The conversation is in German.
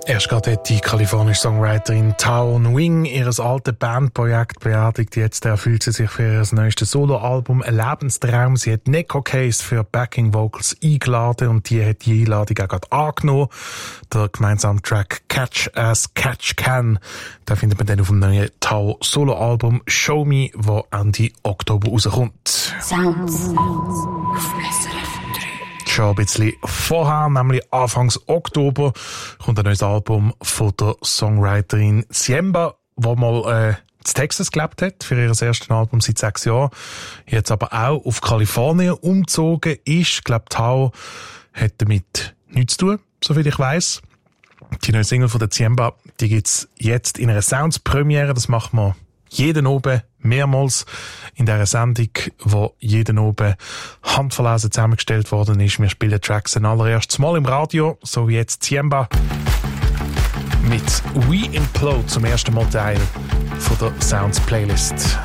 Erst gerade hat die kalifornische Songwriterin Tao Nguyen ihres alten Bandprojekt beerdigt. Jetzt erfüllt sie sich für ihr neuestes Soloalbum ein Lebenstraum. Sie hat Neko Case für Backing Vocals eingeladen und die hat die Einladung auch gerade angenommen. Der gemeinsame Track Catch as Catch Can, da findet man dann auf dem neuen Tao Soloalbum Show Me, wo Ende Oktober rauskommt. Sounds. Schon ein bisschen vorher, nämlich Anfangs Oktober, kommt ein neues Album von der Songwriterin Siemba, die mal in Texas gelebt hat, für ihr erstes Album seit 6 Jahren. Jetzt aber auch auf Kalifornien umgezogen ist. Ich glaube, Tao hat damit nichts zu tun, soviel ich weiss. Die neue Single von der Siemba, die gibt's jetzt in einer Sounds-Premiere. Das machen wir jeden Abend mehrmals in dieser Sendung, wo jeden Abend handverlesen zusammengestellt worden ist. Wir spielen Tracks ein allererstes Mal im Radio, so wie jetzt Siemba mit We Implode zum ersten Mal Teil von der Sounds Playlist.